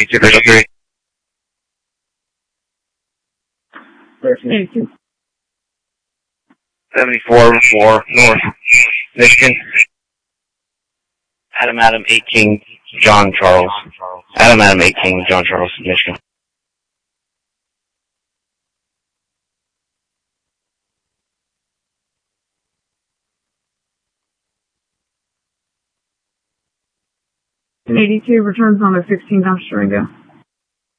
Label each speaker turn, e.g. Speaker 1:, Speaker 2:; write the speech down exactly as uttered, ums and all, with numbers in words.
Speaker 1: eighty-two three oh three.
Speaker 2: eighty-two.
Speaker 1: seventy-four four North Michigan. Adam Adam eight King John Charles. Adam Adam eight King John Charles, Michigan.
Speaker 2: eighty-two returns on the sixteen dumpster and go.